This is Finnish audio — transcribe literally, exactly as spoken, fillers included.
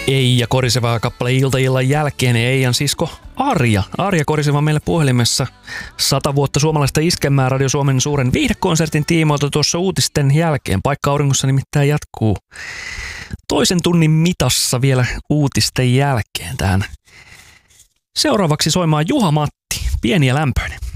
Eija Koriseva kappale iltaillan jälkeen. Eijan sisko Arja. Arja Koriseva meille puhelimessa sata vuotta suomalaista iskemää Radio Suomen suuren viihdekonsertin tiimoilta tuossa uutisten jälkeen. Paikka auringossa nimittäin jatkuu toisen tunnin mitassa vielä uutisten jälkeen tähän. Seuraavaksi soimaan Juha Matti, Pieni ja lämpöinen.